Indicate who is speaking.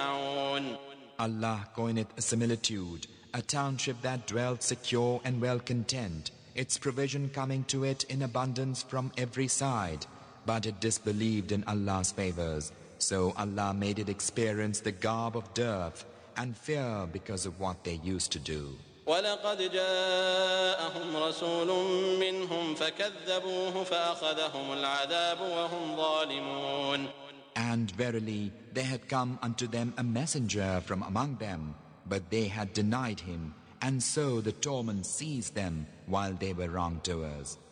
Speaker 1: يصنعون.
Speaker 2: Allah coineth a similitude, a township that dwelt secure and well content, its provision coming to it in abundance from every side, but it disbelieved in Allah's favors. So Allah made it experience the garb of dearth and fear because of what they used to do.
Speaker 1: وَلَقَدْ جَاءَهُمْ رَسُولٌ مِّنْهُمْ فَكَذَّبُوهُ فَأَخَذَهُمُ الْعَذَابُ وَهُمْ ظَالِمُونَ.
Speaker 2: And verily, there had come unto them a messenger from among them, but they had denied him, and so the torment seized them while they were wrongdoers.